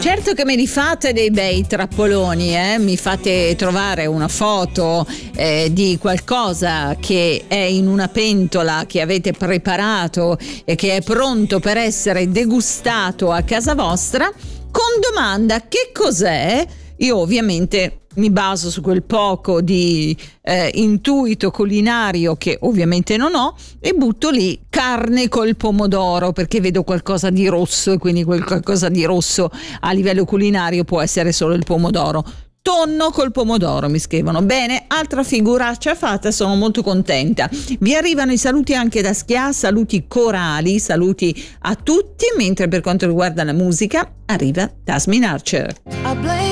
Certo che me li fate dei bei trappoloni, mi fate trovare una foto di qualcosa che è in una pentola che avete preparato e che è pronto per essere degustato a casa vostra, con domanda: che cos'è? Io ovviamente mi baso su quel poco di intuito culinario che ovviamente non ho e butto lì carne col pomodoro, perché vedo qualcosa di rosso e quindi quel qualcosa di rosso a livello culinario può essere solo il pomodoro. Tonno col pomodoro mi scrivono. Bene, altra figuraccia fatta, sono molto contenta. Vi arrivano i saluti anche da Schia, saluti corali, saluti a tutti, mentre per quanto riguarda la musica arriva Tasmin Archer.